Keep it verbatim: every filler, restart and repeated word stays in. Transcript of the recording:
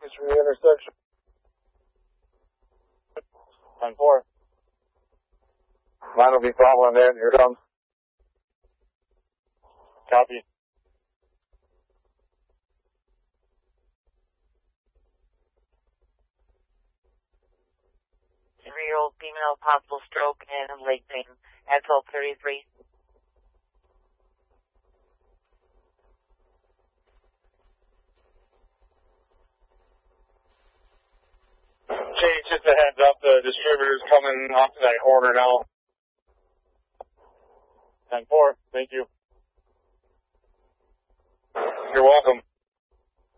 package from the intersection. ten four. Mine will be following that. Here it comes. Copy. Three-year-old female, possible stroke and leg pain at twelve thirty-three. Jay, just a heads up, the distributor's coming off to that corner now. ten four, thank you. You're welcome.